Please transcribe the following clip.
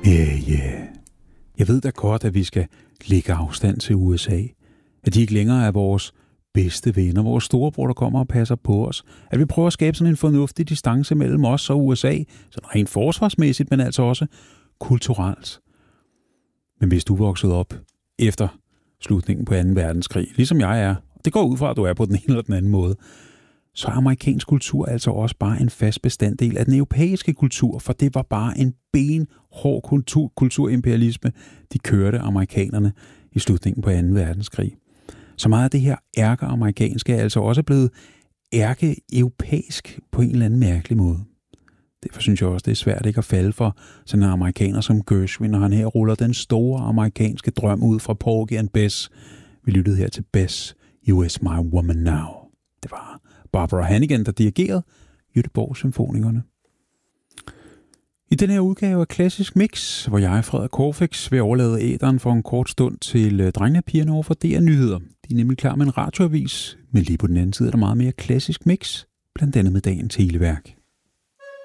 Yeah. Jeg ved da godt, at vi skal lægge afstand til USA. At de ikke længere er vores bedste venner, vores storebror, der kommer og passer på os. At vi prøver at skabe sådan en fornuftig distance mellem os og USA, sådan rent forsvarsmæssigt, men altså også kulturelt. Men hvis du voksede op efter slutningen på 2. verdenskrig, ligesom jeg er, det går ud fra, at du er på den ene eller den anden måde, så er amerikansk kultur altså også bare en fast bestanddel af den europæiske kultur, for det var bare en benhård kulturimperialisme, de kørte amerikanerne i slutningen på 2. verdenskrig. Så meget af det her ærkeamerikanske er altså også blevet ærke-europæisk på en eller anden mærkelig måde. Derfor synes jeg også, det er svært ikke at falde for sådan en amerikaner som Gershwin, når han her ruller den store amerikanske drøm ud fra Porgy and Bess. Vi lyttede her til Bess, You Is My Woman Now. Det var Barbara Hannigan, der dirigerede Göteborg Symfonikerne. I den her udgave af Klassisk Mix, hvor jeg, Frederik Corfix, vil overlade æteren for en kort stund til drengene og pigerne over for DR Nyheder. De er nemlig klar med en radioavis, men lige på den anden side er der meget mere Klassisk Mix, blandt andet med dagens Televærk.